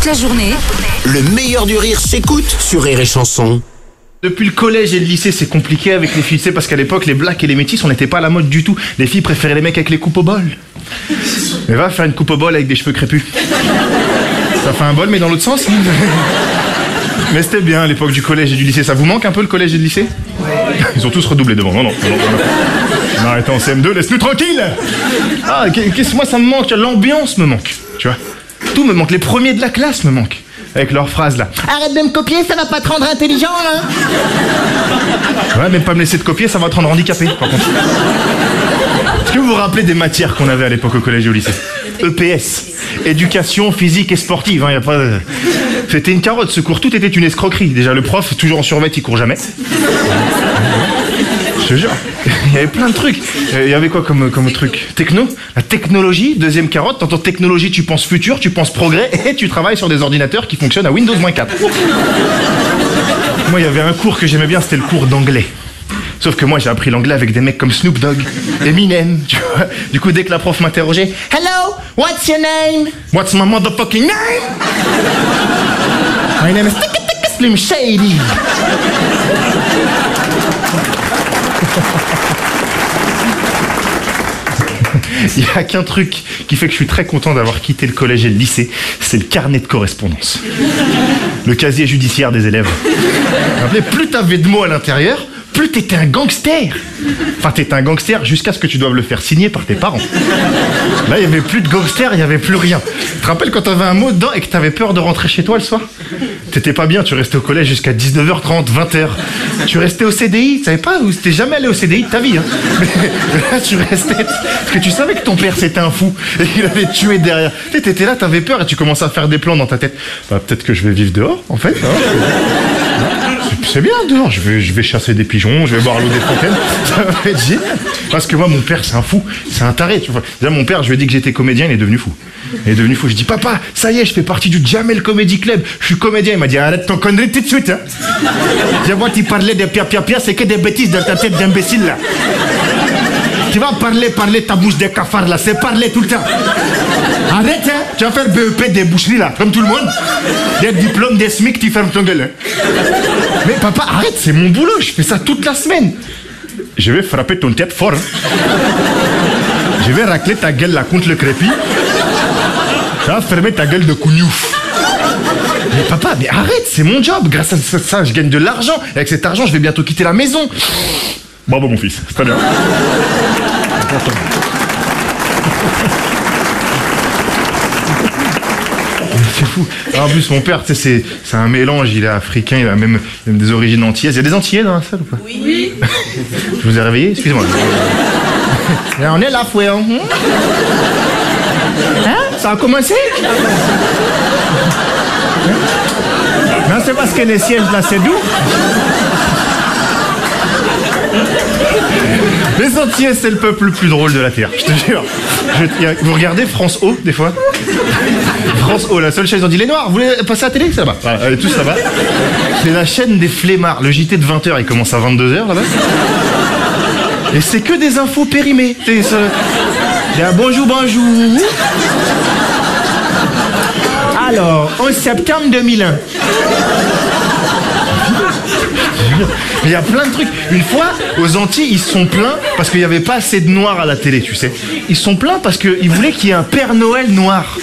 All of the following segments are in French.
la journée. Le meilleur du rire s'écoute sur Rire et Chanson. Depuis le collège et le lycée, c'est compliqué avec les filles, tu sais, parce qu'à l'époque, les blacks et les métis, on n'était pas à la mode du tout. Les filles préféraient les mecs avec les coupes au bol. Mais va faire une coupe au bol avec des cheveux crépus. Ça fait un bol, mais dans l'autre sens. Mais c'était bien à l'époque du collège et du lycée. Ça vous manque un peu le collège et le lycée? Ils ont tous redoublé devant. Non. Je vais m'arrêter en CM2, laisse-nous tranquille. Ah, moi ça me manque, l'ambiance me manque, tu vois. Tout me manque, les premiers de la classe me manquent. Avec leurs phrases là. Arrête de me copier, ça va pas te rendre intelligent là. Ouais, même pas me laisser te copier, ça va te rendre handicapé par contre. Est-ce que vous vous rappelez des matières qu'on avait à l'époque au collège et au lycée? EPS, éducation physique et sportive, hein, y a pas... C'était une carotte ce cours, tout était une escroquerie. Déjà le prof, toujours en survêt, il court jamais. Je te jure, il y avait plein de trucs. Il y avait quoi comme truc? Techno, la technologie, deuxième carotte. T'entends technologie, tu penses futur, tu penses progrès, et tu travailles sur des ordinateurs qui fonctionnent à Windows-4. Moi, il y avait un cours que j'aimais bien, c'était le cours d'anglais. Sauf que moi, j'ai appris l'anglais avec des mecs comme Snoop Dogg, Eminem, tu vois. Du coup, dès que la prof m'interrogeait, « Hello, what's your name? What's my motherfucking name? My name is Slim Shady. » Il n'y a qu'un truc qui fait que je suis très content d'avoir quitté le collège et le lycée, c'est le carnet de correspondance. Le casier judiciaire des élèves. Plus t'avais de mots à l'intérieur, plus t'étais un gangster. Enfin, t'étais un gangster jusqu'à ce que tu doives le faire signer par tes parents. Là, il n'y avait plus de gangster, il n'y avait plus rien. Tu te rappelles quand t'avais un mot dedans et que t'avais peur de rentrer chez toi le soir? T'étais pas bien, tu restais au collège jusqu'à 19h30, 20h. Tu restais au CDI, tu savais pas où? T'es jamais allé au CDI de ta vie, hein. Mais là, tu restais... Parce que tu savais que ton père, c'était un fou et qu'il allait te tuer derrière. T'étais là, t'avais peur et tu commençais à faire des plans dans ta tête. Bah, peut-être que je vais vivre dehors, en fait. Hein. C'est bien dehors, je vais chasser des pigeons, je vais boire l'eau des fontaines, ça va être génial. Parce que moi, mon père, c'est un fou, c'est un taré, tu vois. Déjà, mon père, je lui ai dit que j'étais comédien, il est devenu fou. Il est devenu fou, je dis, papa, ça y est, je fais partie du Jamel Comedy Club, je suis comédien. Il m'a dit, arrête ton connerie tout de suite, hein. Je vois, tu parlais de pia, c'est que des bêtises dans ta tête d'imbécile, là. Tu vas parler, ta bouche de cafard, là, c'est parler tout le temps. Arrête, hein. Tu vas faire BEP des boucheries, là, comme tout le monde. Des diplômes, des SMIC, tu fermes ton gueule, hein. Mais papa, arrête, c'est mon boulot, je fais ça toute la semaine. Je vais frapper ton tête fort. Hein. Je vais racler ta gueule là contre le crépi. Ça va fermer ta gueule de cougnouf. Mais papa, mais arrête, c'est mon job. Grâce à ça, je gagne de l'argent. Et avec cet argent, je vais bientôt quitter la maison. Bravo mon fils, c'est très bien. C'est fou. En plus, mon père, tu sais, c'est un mélange. Il est africain, il a même des origines antillaises. Il y a des Antillais dans la salle ou pas? Oui. Je vous ai réveillé? Excusez-moi. On est là, fouet. Hein? Ça a commencé? Non, c'est parce que les sièges là, c'est doux. Les Antillais, c'est le peuple le plus drôle de la Terre, je te jure. Vous regardez France O, des fois? France O, la seule chaîne, ils ont dit, les Noirs, vous voulez passer à la télé? C'est là-bas. Voilà, allez, tous là-bas. C'est la chaîne des flemmards. Le JT de 20h, il commence à 22h, là-bas. Et c'est que des infos périmées. Il y a bonjour. Alors, 11 septembre 2001. Mais il y a plein de trucs. Une fois, aux Antilles, ils se sont plaints parce qu'il n'y avait pas assez de noirs à la télé, tu sais. Ils se sont plaints parce qu'ils voulaient qu'il y ait un Père Noël noir.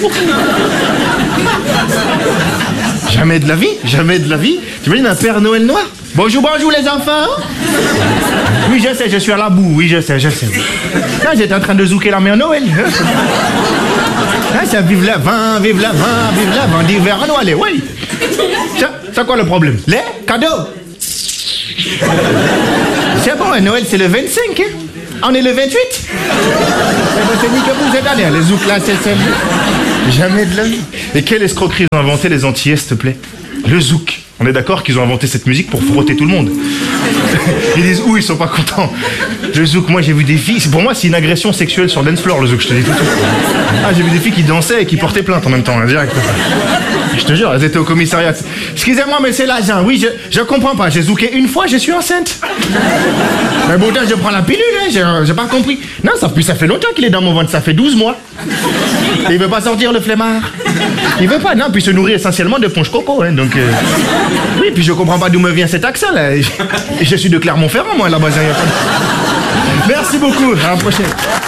Jamais de la vie. Tu imagines un Père Noël noir? Bonjour les enfants. Oui, je sais, je suis à la boue. Oui, je sais. Là, j'étais en train de zouker la mère Noël. Là, ça vive l'avant, d'hiver à Noël, oui. C'est quoi le problème? Les cadeaux. C'est bon, Noël, c'est le 25, hein? On est le 28. C'est ni que vous êtes allés, les zouks là, c'est... Jamais de la vie. Et quelle escroquerie ils ont inventé les Antillais, s'il te plaît? Le zouk. On est d'accord qu'ils ont inventé cette musique pour frotter tout le monde. Ils disent, ils sont pas contents. Le zouk, moi j'ai vu des filles, pour moi c'est une agression sexuelle sur dance floor, le zouk, je te dis tout de suite. Ah, j'ai vu des filles qui dansaient et qui portaient plainte en même temps, hein, direct. Je te jure, elles étaient au commissariat. Excusez-moi, mais c'est l'agent. Oui, je comprends pas. J'ai zouké une fois, je suis enceinte. Mais bon, je prends la pilule, hein, j'ai pas compris. Non, ça fait longtemps qu'il est dans mon ventre, ça fait 12 mois. Et il veut pas sortir, le flemmard. Il veut pas, non, puis il se nourrit essentiellement de ponche coco, hein, donc... Oui, puis je comprends pas d'où me vient cet accent, là. Je suis de Clermont-Ferrand, moi, là-bas. Merci beaucoup, à la prochaine.